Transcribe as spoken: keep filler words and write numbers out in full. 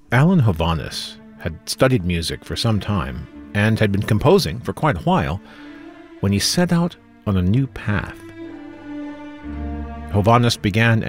Alan Hovhaness had studied music for some time and had been composing for quite a while when he set out on a new path. Hovhaness began